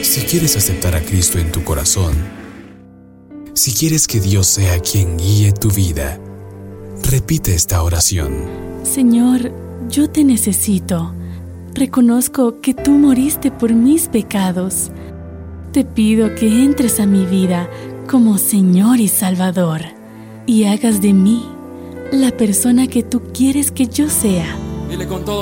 Si quieres aceptar a Cristo en tu corazón, si quieres que Dios sea quien guíe tu vida, repite esta oración. Señor, yo te necesito. Reconozco que tú moriste por mis pecados. Te pido que entres a mi vida como Señor y Salvador y hagas de mí la persona que tú quieres que yo sea. Dile con todo.